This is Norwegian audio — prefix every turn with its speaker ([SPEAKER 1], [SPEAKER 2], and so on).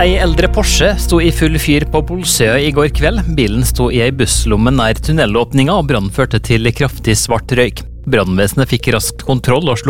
[SPEAKER 1] Ei eldre Porsche sto i full fyr på Bolsøya i går kveld. Bilen sto i ei busslomme nær tunnelåpninga, og brannen førte til kraftig svart røyk. Brannvesenet fikk raskt kontroll og slo